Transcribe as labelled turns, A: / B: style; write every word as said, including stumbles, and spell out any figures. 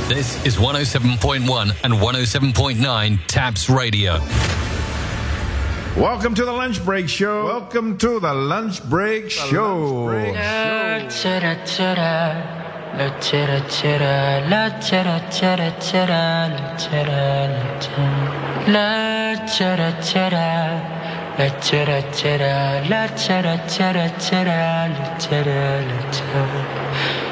A: This is one oh seven point one and one oh seven point nine Taps Radio.
B: Welcome to the Lunch Break Show. Welcome to the Lunch Break the Show. Lunch Break Show. La chera chera, la chera chera chera, la chera la chera chera, la chera chera, la chera chera chera, la chera la chera.